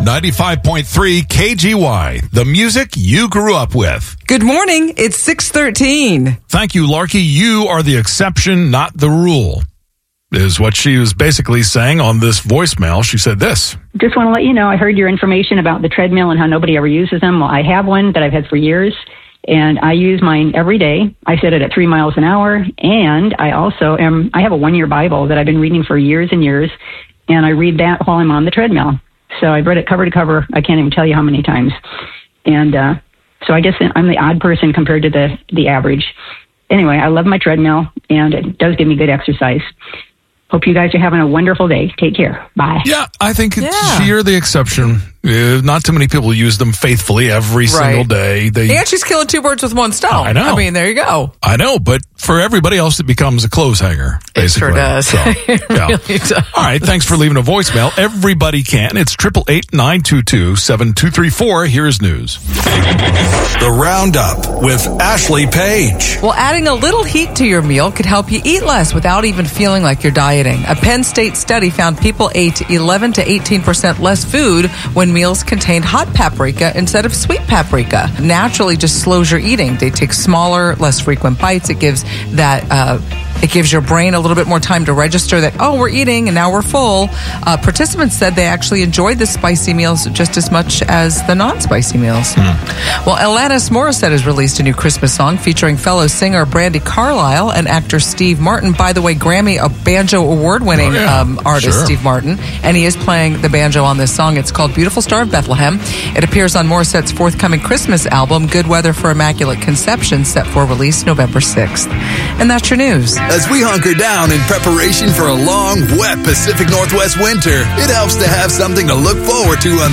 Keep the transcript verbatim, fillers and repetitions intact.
ninety-five point three K G Y, the music you grew up with. Good morning. It's six thirteen. Thank you, Larky. You are the exception, not the rule, is what she was basically saying on this voicemail. She said this. Just want to let you know, I heard your information about the treadmill and how nobody ever uses them. Well, I have one that I've had for years, and I use mine every day. I set it at three miles an hour, and I also am, I have a one-year Bible that I've been reading for years and years, and I read that while I'm on the treadmill. So I've read it cover to cover. I can't even tell you how many times. And uh, so I guess I'm the odd person compared to the, the average. Anyway, I love my treadmill, and it does give me good exercise. Hope you guys are having a wonderful day. Take care. Bye. Yeah, I think it's, Yeah. you're the exception. Uh, not too many people use them faithfully every single Right. day. They, And she's killing two birds with one stone. I know. I mean, there you go. I know, but for everybody else, it becomes a clothes hanger, It basically. sure does. So, It yeah. really does. All right, thanks for leaving a voicemail. Everybody can. It's eight eight eight, nine two two, seven two three four. Here's news. The Roundup with Ashley Page. Well, adding a little heat to your meal could help you eat less without even feeling like you're dieting. A Penn State study found people ate eleven to eighteen percent less food when meals contained hot paprika instead of sweet paprika. Naturally just slows your eating. They take smaller, less frequent bites. It gives that, uh, it gives your brain a little bit more time to register that, oh, we're eating and now we're full. Uh, participants said they actually enjoyed the spicy meals just as much as the non-spicy meals. Mm. Well, Alanis Morissette has released a new Christmas song featuring fellow singer Brandi Carlile and actor Steve Martin. By the way, Grammy a banjo award-winning Oh, yeah. um, artist Sure. Steve Martin, and he is playing the banjo on this song. It's called Beautiful Star of Bethlehem. It appears on Morissette's forthcoming Christmas album, Good Weather for Immaculate Conception, set for release November sixth. And that's your news. As we hunker down in preparation for a long, wet Pacific Northwest winter, it helps to have something to look forward to on